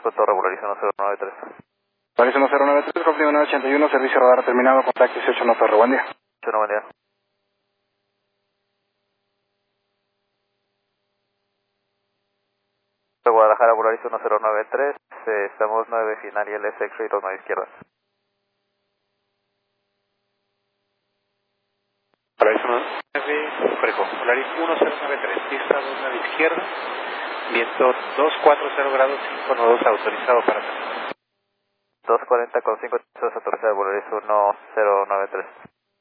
con torre, Volaris 1093. Volaris 1093, Company 981, servicio radar terminado, contacto 18 no torre, buen día. 18 buen día. Guadalajara, Volaris 1093, estamos 9 final y el X-Ray 29 izquierda. Volaris 19, Frejo, Volaris 1093, pista 29 izquierda, viento 240 grados 5 nodos autorizado para aterrizar. 240 con 5 autorizado, Volaris 1093.